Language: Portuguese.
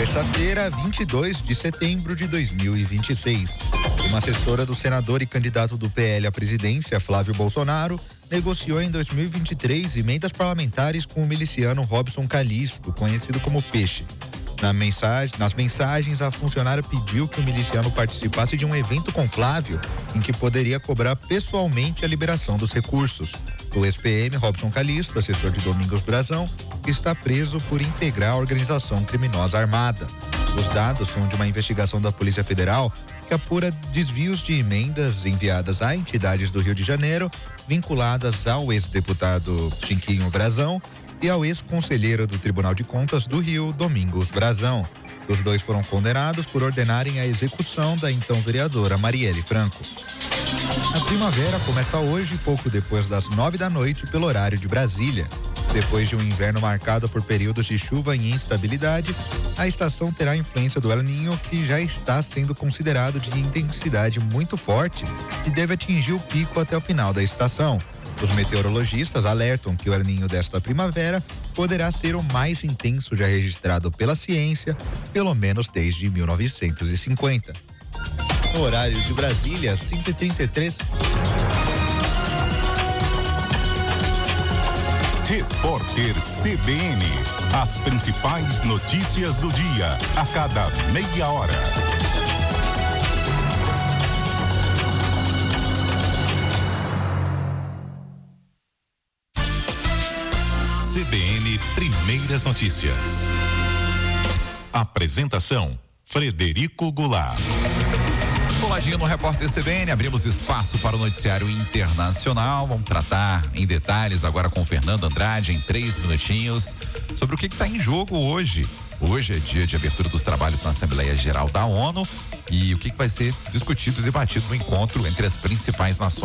Terça-feira, 22 de setembro de 2026. Uma assessora do senador e candidato do PL à presidência, Flávio Bolsonaro, negociou em 2023 emendas parlamentares com o miliciano Robson Calixto, conhecido como Peixe. Nas mensagens, a funcionária pediu que o miliciano participasse de um evento com Flávio, em que poderia cobrar pessoalmente a liberação dos recursos. O ex-PM Robson Calixto, assessor de Domingos Brazão, está preso por integrar a organização criminosa armada. Os dados são de uma investigação da Polícia Federal que apura desvios de emendas enviadas a entidades do Rio de Janeiro, vinculadas ao ex-deputado Chiquinho Brazão e ao ex-conselheiro do Tribunal de Contas do Rio, Domingos Brazão. Os dois foram condenados por ordenarem a execução da então vereadora Marielle Franco. A primavera começa hoje, pouco depois das 9 da noite, pelo horário de Brasília. Depois de um inverno marcado por períodos de chuva e instabilidade, a estação terá a influência do El Niño, que já está sendo considerado de intensidade muito forte e deve atingir o pico até o final da estação. Os meteorologistas alertam que o El Niño desta primavera poderá ser o mais intenso já registrado pela ciência, pelo menos desde 1950. No horário de Brasília, 5h33. Repórter CBN. As principais notícias do dia, a cada meia hora. CBN Primeiras Notícias. Apresentação: Frederico Goulart. Coladinho no Repórter CBN, abrimos espaço para o noticiário internacional. Vamos tratar em detalhes agora com o Fernando Andrade, em 3 minutinhos, sobre o que está em jogo hoje. Hoje é dia de abertura dos trabalhos na Assembleia Geral da ONU e o que vai ser discutido e debatido no encontro entre as principais nações